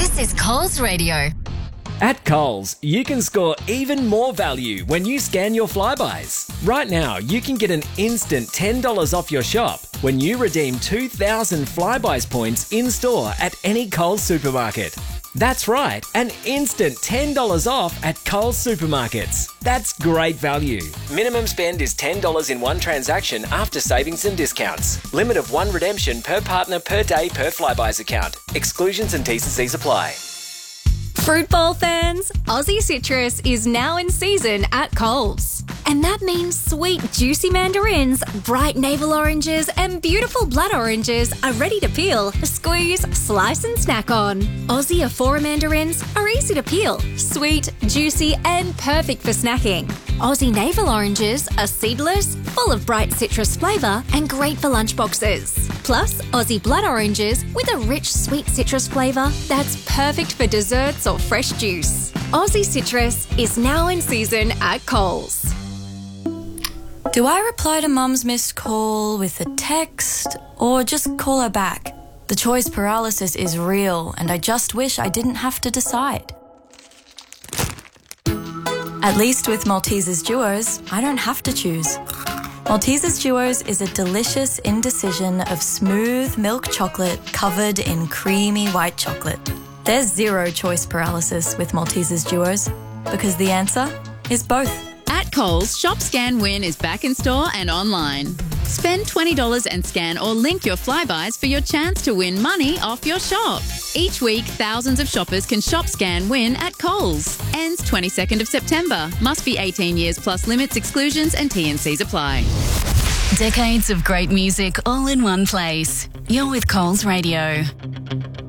This is Coles Radio. At Coles, you can score even more value when you scan your Flybuys. Right now, you can get an instant $10 off your shop when you redeem 2,000 Flybuys points in-store at any Coles supermarket. That's right, an instant $10 off at Coles supermarkets. That's great value. Minimum spend is $10 in one transaction after savings and discounts. Limit of one redemption per partner per day per Flybuys account. Exclusions and T&Cs apply. Fruit bowl fans, Aussie Citrus is now in season at Coles. And that means sweet, juicy mandarins, bright navel oranges, and beautiful blood oranges are ready to peel, squeeze, slice, and snack on. Aussie Afora mandarins are easy to peel, sweet, juicy, and perfect for snacking. Aussie navel oranges are seedless, full of bright citrus flavour, and great for lunchboxes. Plus, Aussie blood oranges with a rich, sweet citrus flavour that's perfect for desserts or fresh juice. Aussie Citrus is now in season at Coles. Do I reply to Mum's missed call with a text or just call her back? The choice paralysis is real and I just wish I didn't have to decide. At least with Maltesers Duos, I don't have to choose. Maltesers Duos is a delicious indecision of smooth milk chocolate covered in creamy white chocolate. There's zero choice paralysis with Maltesers Duos because the answer is both. At Coles, Shop Scan Win is back in store and online. Spend $20 and scan or link your Flybuys for your chance to win money off your shop. Each week, thousands of shoppers can Shop Scan Win at Coles. Ends 22nd of September. Must be 18 years plus limits, exclusions and T&Cs apply. Decades of great music all in one place. You're with Coles Radio.